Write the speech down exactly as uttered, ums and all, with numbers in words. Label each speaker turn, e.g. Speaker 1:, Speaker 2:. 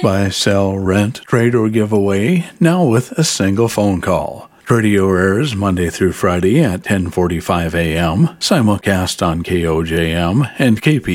Speaker 1: Buy, sell, rent, trade, or give away, now with a single phone call. Radio airs Monday through Friday at ten forty-five a.m., simulcast on K O J M and K P